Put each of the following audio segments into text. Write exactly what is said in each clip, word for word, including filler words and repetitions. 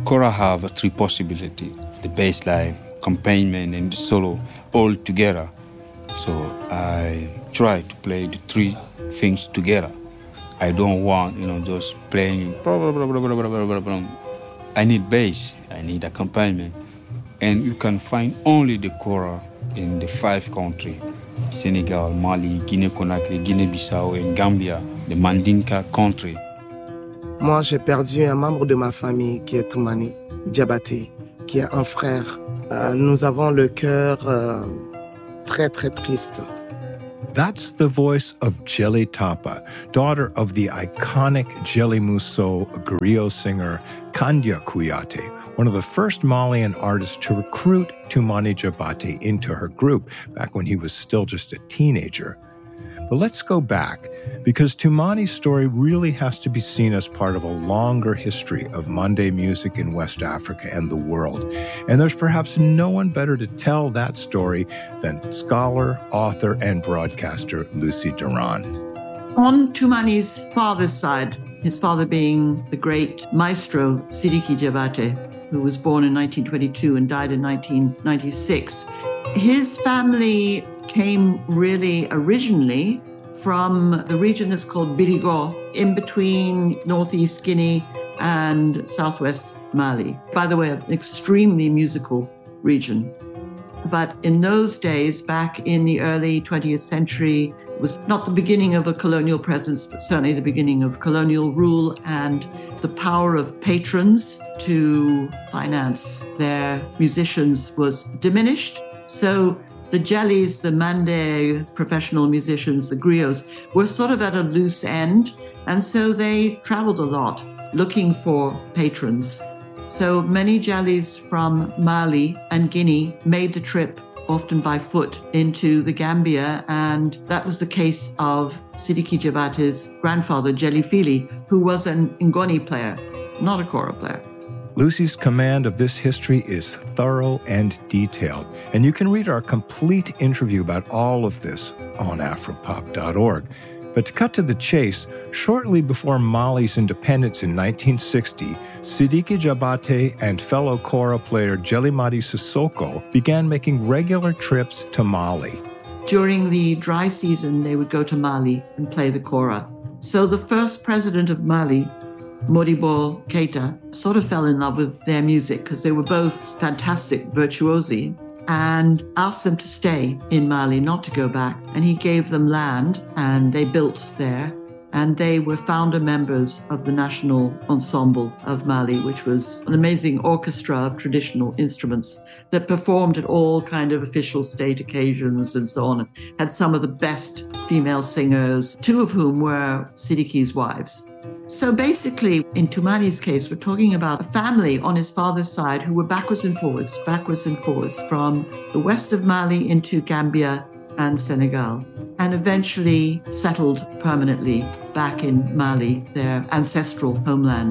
kora have three possibilities: the bass line, accompaniment, and the solo all together. So I try to play the three things together. I don't want, you know, just playing blah, blah, blah, blah, blah, blah, blah, blah. I need bass, I need accompaniment. And you can find only the kora in the five countries: Senegal, Mali, Guinée-Conakry, Guinée-Bissau, and Gambia, the Mandinka country. Moi, j'ai perdu un membre de ma famille qui est Toumani Diabaté, qui est un frère. Euh, nous avons le cœur euh, très, très triste. That's the voice of Djely Tapa, daughter of the iconic Djely Mousso griot singer Kandia Kouyaté, one of the first Malian artists to recruit Toumani Diabaté into her group back when he was still just a teenager. But let's go back, because Toumani's story really has to be seen as part of a longer history of Mande music in West Africa and the world. And there's perhaps no one better to tell that story than scholar, author, and broadcaster Lucy Duran. On Toumani's father's side, his father being the great maestro Sidiki Diabaté, who was born in nineteen twenty-two and died in nineteen ninety-six, his family came really originally from the region that's called Birigo, in between northeast Guinea and southwest Mali. By the way, an extremely musical region. But in those days, back in the early twentieth century, it was not the beginning of a colonial presence, but certainly the beginning of colonial rule, and the power of patrons to finance their musicians was diminished. So the Djelys, the Mande professional musicians, the griots, were sort of at a loose end, and so they traveled a lot looking for patrons. So many Djelys from Mali and Guinea made the trip, often by foot, into the Gambia, and that was the case of Sidiki Diabaté's grandfather, Djely Fili, who was an Ngoni player, not a kora player. Lucy's command of this history is thorough and detailed, and you can read our complete interview about all of this on afropop dot org. But to cut to the chase, shortly before Mali's independence in nineteen sixty, Sidiki Diabaté and fellow kora player Djely Madi Sissoko began making regular trips to Mali. During the dry season, they would go to Mali and play the kora. So the first president of Mali, Modibo Keita, sort of fell in love with their music because they were both fantastic virtuosi, and asked them to stay in Mali, not to go back. And he gave them land, and they built there. And they were founder members of the National Ensemble of Mali, which was an amazing orchestra of traditional instruments that performed at all kind of official state occasions and so on. Had some of the best female singers, two of whom were Sidiki's wives. So basically, in Toumani's case, we're talking about a family on his father's side who were backwards and forwards, backwards and forwards from the west of Mali into Gambia and Senegal, and eventually settled permanently back in Mali, their ancestral homeland.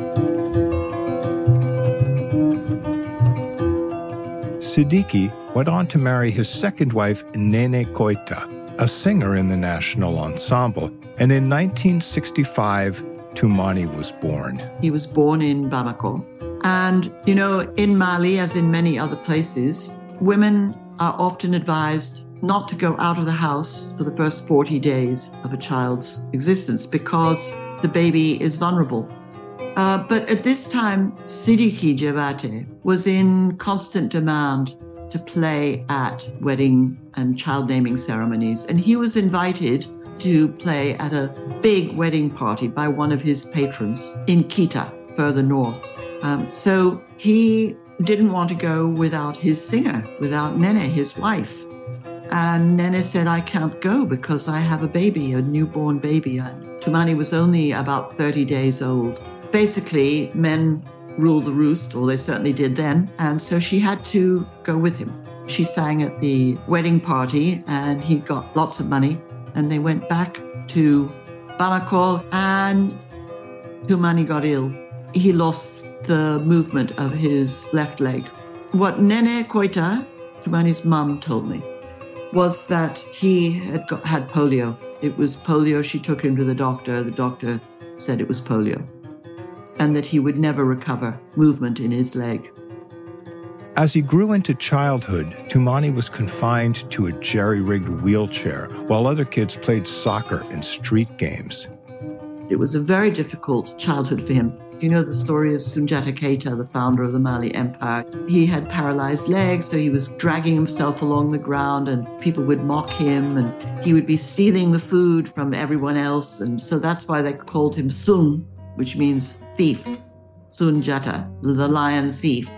Sidiki went on to marry his second wife, Nene Koita, a singer in the National Ensemble, and in nineteen sixty-five, Toumani was born. He was born in Bamako. And, you know, in Mali, as in many other places, women are often advised not to go out of the house for the first forty days of a child's existence because the baby is vulnerable. Uh, but at this time, Sidiki Diabaté was in constant demand to play at wedding and child naming ceremonies. And he was invited to play at a big wedding party by one of his patrons in Kita, further north. Um, so he didn't want to go without his singer, without Nene, his wife. And Nene said, I can't go because I have a baby, a newborn baby. And Toumani was only about thirty days old. Basically, men rule the roost, or they certainly did then. And so she had to go with him. She sang at the wedding party and he got lots of money. And they went back to Bamako, and Toumani got ill. He lost the movement of his left leg. What Nene Koita, Toumani's mum, told me was that he had got, had polio. It was polio. She took him to the doctor. The doctor said it was polio. and that he would never recover movement in his leg. As he grew into childhood, Toumani was confined to a jerry-rigged wheelchair while other kids played soccer and street games. It was a very difficult childhood for him. You know the story of Soundiata Keita, the founder of the Mali Empire. He had paralyzed legs, so he was dragging himself along the ground and people would mock him and he would be stealing the food from everyone else. And so that's why they called him Sun, which means thief. Soundiata, the lion thief.